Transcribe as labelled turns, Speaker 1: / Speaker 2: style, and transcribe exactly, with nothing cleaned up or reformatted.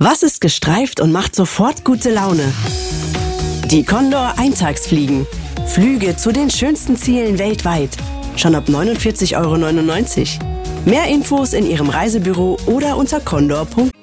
Speaker 1: Was ist gestreift und macht sofort gute Laune? Die Condor Eintagsfliegen. Flüge zu den schönsten Zielen weltweit. Schon ab neunundvierzig Euro neunundneunzig. Mehr Infos in Ihrem Reisebüro oder unter condor punkt